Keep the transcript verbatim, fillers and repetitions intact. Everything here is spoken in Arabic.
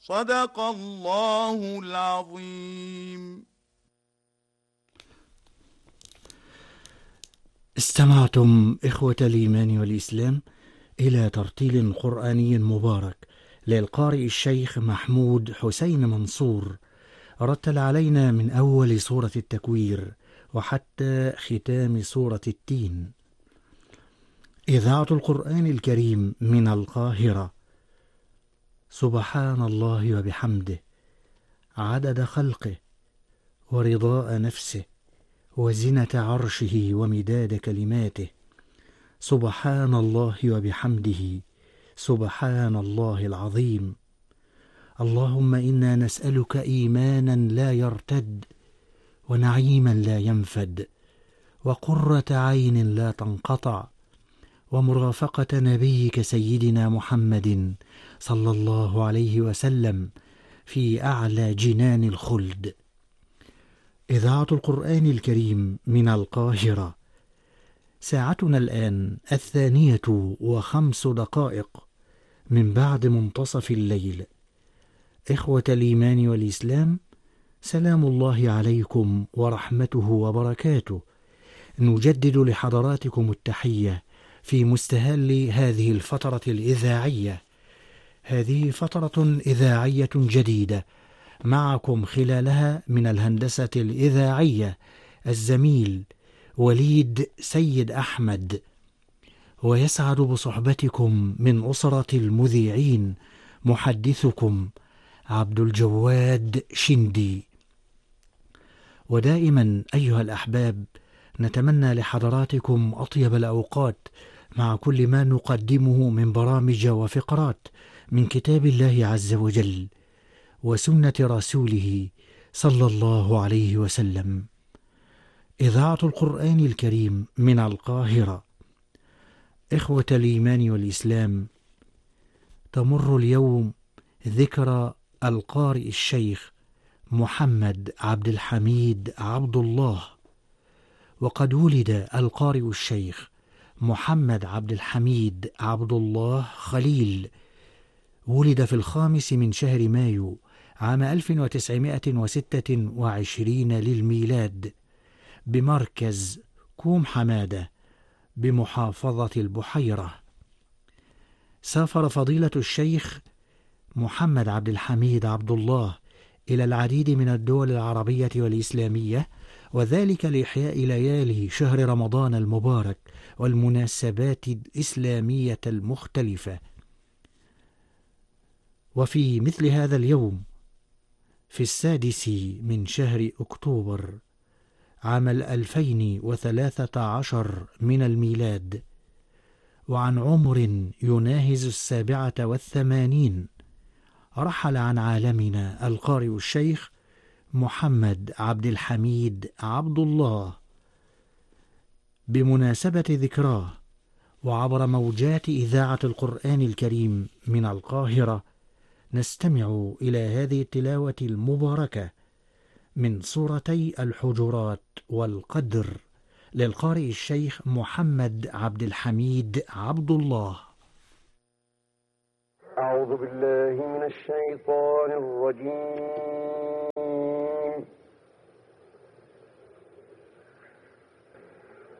صدق الله العظيم. استمعتم إخوة الإيمان والإسلام إلى ترتيل قرآني مبارك للقارئ الشيخ محمود حسين منصور، رتل علينا من أول سورة التكوير وحتى ختام سورة التين. إذاعة القرآن الكريم من القاهرة. سبحان الله وبحمده عدد خلقه ورضاء نفسه وزنة عرشه ومداد كلماته. سبحان الله وبحمده سبحان الله العظيم. اللهم إنا نسألك إيمانا لا يرتد، ونعيما لا ينفد، وقرة عين لا تنقطع، ومرافقة نبيك سيدنا محمد صلى الله عليه وسلم في أعلى جنان الخلد. إذاعة القرآن الكريم من القاهرة. ساعتنا الآن الثانية وخمس دقائق من بعد منتصف الليل. إخوة الإيمان والإسلام، سلام الله عليكم ورحمته وبركاته. نجدد لحضراتكم التحية في مستهل هذه الفترة الإذاعية. هذه فترة إذاعية جديدة معكم خلالها من الهندسة الإذاعية الزميل وليد سيد أحمد، ويسعد بصحبتكم من أسرة المذيعين محدثكم عبد الجواد شندي. ودائما أيها الأحباب نتمنى لحضراتكم أطيب الأوقات مع كل ما نقدمه من برامج وفقرات من كتاب الله عز وجل وسنة رسوله صلى الله عليه وسلم. إذاعة القرآن الكريم من القاهرة. إخوة الإيمان والإسلام، تمر اليوم ذكرى القارئ الشيخ محمد عبد الحميد عبد الله. وقد ولد القارئ الشيخ محمد عبد الحميد عبد الله خليل، ولد في الخامس من شهر مايو عام ألف وتسعمائة وستة وعشرين للميلاد بمركز كوم حمادة بمحافظة البحيرة. سافر فضيلة الشيخ محمد عبد الحميد عبد الله إلى العديد من الدول العربية والإسلامية، وذلك لإحياء ليالي شهر رمضان المبارك والمناسبات الإسلامية المختلفة. وفي مثل هذا اليوم في السادس من شهر أكتوبر عام الألفين وثلاثة عشر من الميلاد، وعن عمر يناهز السابعة والثمانين، رحل عن عالمنا القارئ الشيخ محمد عبد الحميد عبد الله. بمناسبة ذكراه وعبر موجات إذاعة القرآن الكريم من القاهرة، نستمع إلى هذه التلاوة المباركة من سورتي الحجرات والقدر للقارئ الشيخ محمد عبد الحميد عبد الله. أعوذ بالله من الشيطان الرجيم.